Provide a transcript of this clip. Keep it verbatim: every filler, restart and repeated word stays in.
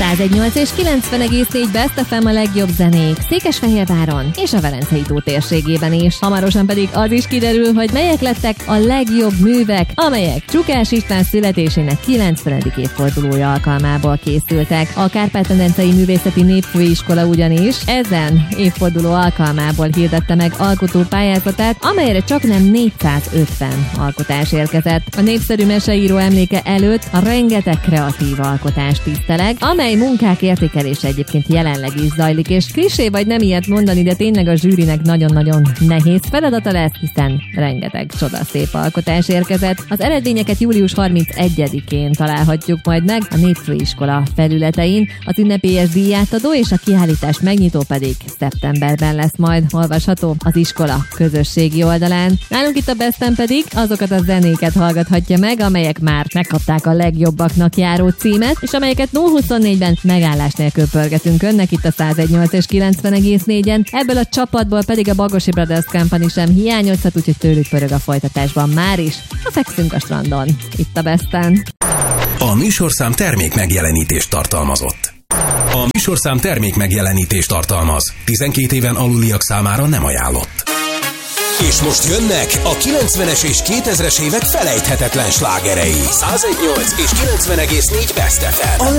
száz egy nyolc és kilencven egész négy Best ef em a legjobb zenék Székesfehérváron és a Velencei tó térségében is. Hamarosan pedig az is kiderül, hogy melyek lettek a legjobb művek, amelyek Csukás István születésének kilencvenedik évfordulója alkalmából készültek. A Kárpát-medencei Művészeti Népfőiskola ugyanis ezen évforduló alkalmából hirdette meg alkotó pályázatát, amelyre csaknem négyszázötven alkotás érkezett. A népszerű meseíró emléke előtt a rengeteg kreatív alkotás tiszteleg, amely munkák értékelése egyébként jelenleg is zajlik, és klisé vagy nem ilyet mondani, de tényleg a zsűrinek nagyon-nagyon nehéz feladata lesz, hiszen rengeteg csodaszép alkotás érkezett. Az eredményeket július harmincegyedikén találhatjuk majd meg a Népfőiskola felületein, az ünnepélyes díjátadó és a kiállítás megnyitó pedig szeptemberben lesz majd olvasható az iskola közösségi oldalán. Nálunk itt a Besten pedig azokat a zenéket hallgathatja meg, amelyek már megkapták a legjobbaknak járó címet, és amelyeket nulla huszonnégyben megállás nélkül pörgetünk önnek itt a száz egy nyolc és kilencven egész négyen. Ebből a csapatból pedig a Bagosi Brothers Company sem hiányozhat, úgyhogy tőlük pörög a folytatásban már is. A fekszünk a strandon, itt a Besten. A műsorszám termék megjelenítést tartalmazott. A műsorszám termék megjelenítést tartalmaz. tizenkét éven aluliak számára nem ajánlott. És most jönnek a kilencvenes és kétezres évek felejthetetlen slágerei. száz egy nyolc és kilencven egész négy Best ef em. A